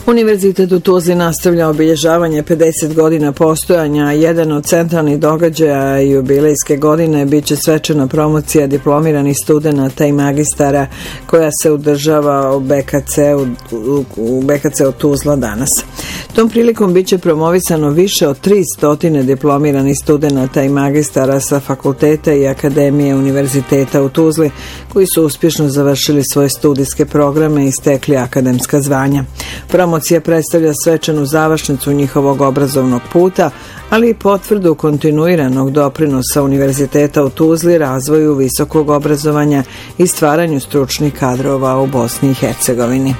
Univerzitet u Tuzli nastavlja obilježavanje 50 godina postojanja, a jedan od centralnih događaja jubilejske godine biće svečana promocija diplomiranih studenata i magistara koja se održava u BKC-u Tuzla danas. Tom prilikom biće promovisano više od 300 diplomiranih studenata i magistara sa fakulteta i akademije Univerziteta u Tuzli koji su uspješno završili svoje studijske programe i stekli akademska zvanja. Promocija predstavlja svečanu završnicu njihovog obrazovnog puta, ali i potvrdu kontinuiranog doprinosa Univerziteta u Tuzli razvoju visokog obrazovanja i stvaranju stručnih kadrova u Bosni i Hercegovini.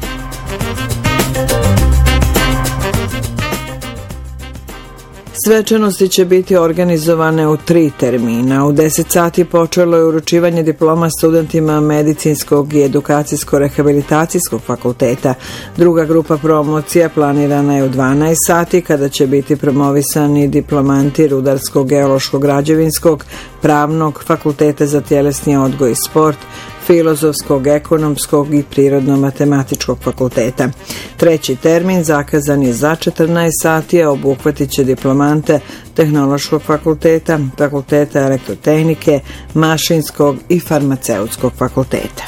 Svečanosti će biti organizovane u 3 termina. U 10 sati počelo je uručivanje diploma studentima Medicinskog i Edukacijsko-rehabilitacijskog fakulteta. Druga grupa promocija planirana je u 12 sati kada će biti promovisani diplomanti Rudarsko-geološkog građevinskog, Pravnog, Fakulteta za tjelesni odgoj i sport, Filozofskog, Ekonomskog i Prirodno-matematičkog fakulteta. Treći termin zakazan je za 14 sati, a obuhvatit će diplomante Tehnološkog fakulteta, Fakulteta elektrotehnike, Mašinskog i Farmaceutskog fakulteta.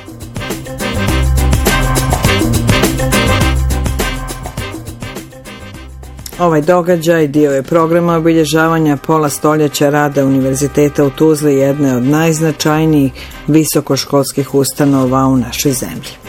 Ovaj događaj dio je programa obilježavanja pola stoljeća rada Univerziteta u Tuzli, jedne od najznačajnijih visokoškolskih ustanova u našoj zemlji.